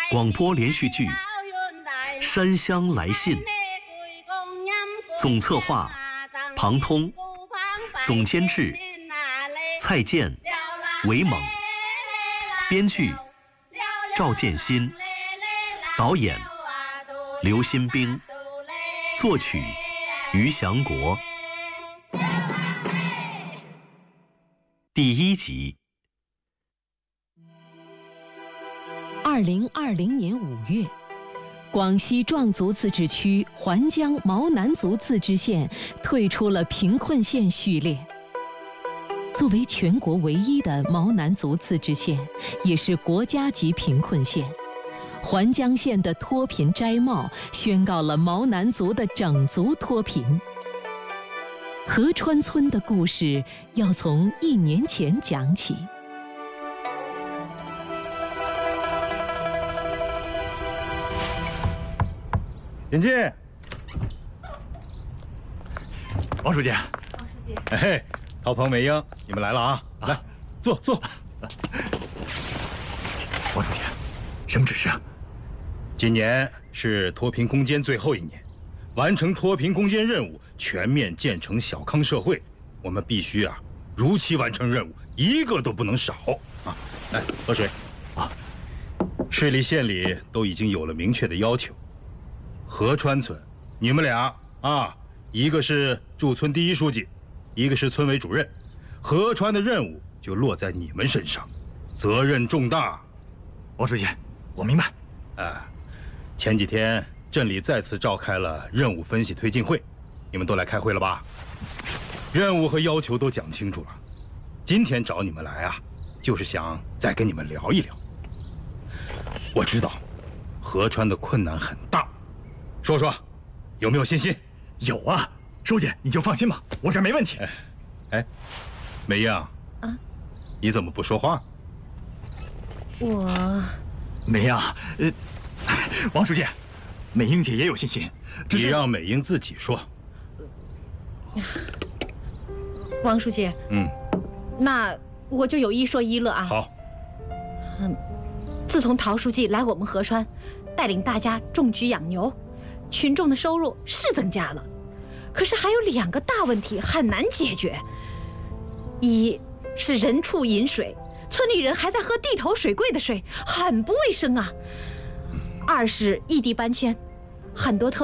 广播连续剧《山乡来信》，总策划庞通，总监制蔡健、韦猛，编剧赵建新，导演刘新兵，作曲于祥国。第1集。 2020年5月，广西壮族自治区环江毛南族自治县退出了贫困县序列。作为全国唯一的毛南族自治县，也是国家级贫困县，环江县的脱贫摘帽宣告了毛南族的整族脱贫。河川村的故事要从1年前讲起。 进去。 王书记， 哎嘿，陶鹏、美英，你们来了啊！来，坐。 王书记，什么指示啊？ 今年是脱贫攻坚最后1年，完成脱贫攻坚任务，全面建成小康社会，我们必须如期完成任务，一个都不能少啊！来，喝水。市里县里都已经有了明确的要求。河川村，你们俩一个是驻村第1书记，一个是村委主任，河川的任务就落在你们身上，责任重大。 王书记，我明白。 前几天镇里再次召开了任务分析推进会，你们都来开会了吧？任务和要求都讲清楚了。今天找你们来就是想再跟你们聊一聊。我知道河川的困难很大，说说有没有信心？ 有啊，书记你就放心吧，我这儿没问题。 美英你怎么不说话？ 美英，王书记，美英姐也有信心， 你让美英自己说。 王书记，那我就有一说一了啊。 好。 自从陶书记来我们河川，带领大家种菊养牛，群众的收入是增加了，可是还有2个大问题很难解决。一是人畜饮水，村里人还在喝地头水柜的水，很不卫生啊。2是异地搬迁，很多